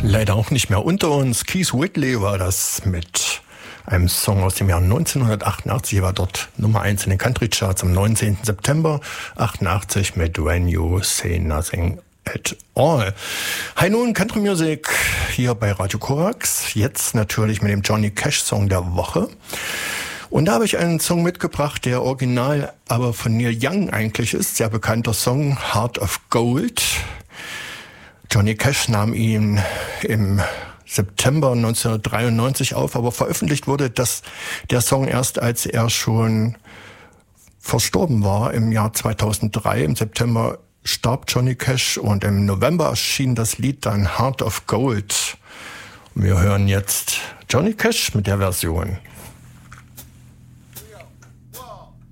Leider auch nicht mehr unter uns. Keith Whitley war das mit einem Song aus dem Jahr 1988. War dort Nummer 1 in den Country Charts am 19. September 88 mit When You Say Nothing at All. Hi nun, Country Music hier bei Radio Korax. Jetzt natürlich mit dem Johnny Cash Song der Woche. Und da habe ich einen Song mitgebracht, der original aber von Neil Young eigentlich ist. Sehr bekannter Song, Heart of Gold. Johnny Cash nahm ihn im September 1993 auf, aber veröffentlicht wurde der Song erst, als er schon verstorben war. Im Jahr 2003, im September starb Johnny Cash und im November erschien das Lied dann Heart of Gold. Wir hören jetzt Johnny Cash mit der Version.